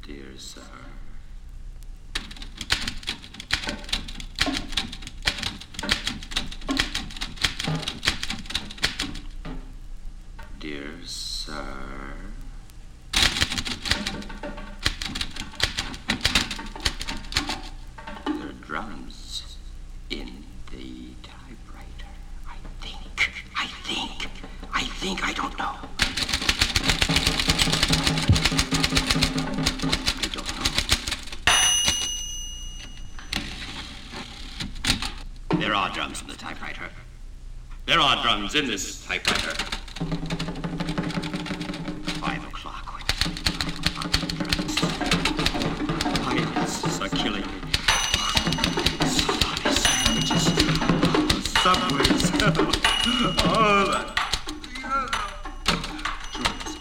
Dear sir. Dear sir. There are drums in the typewriter. I think, I don't know. There are drums in the typewriter. There are drums in this typewriter. 5 o'clock. Pilots are killing me. Salami sandwiches. Subways. All that. Drums.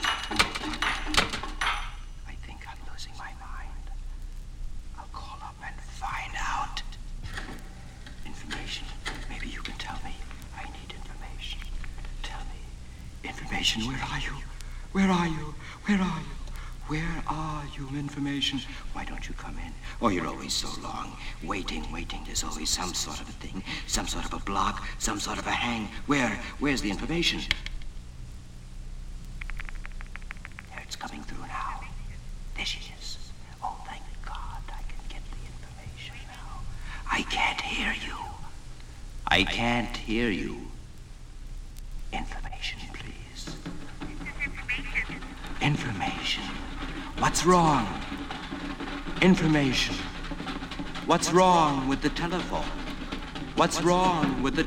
I think I'm losing my mind. I'll call up and find out. Information. Maybe you can tell me. I need information. Tell me. Information, where are you? Where are you? Where are you? Where are you, information? Why don't you come in? Oh, you're always so long. Waiting. There's always some sort of a thing. Some sort of a block. Some sort of a hang. Where's the information? Here, it's coming through now. There she is. Oh, thank God I can get the information now. I can't hear you. I can't hear you. Information, please. Information. What's wrong? Information. What's wrong with the telephone? What's wrong with the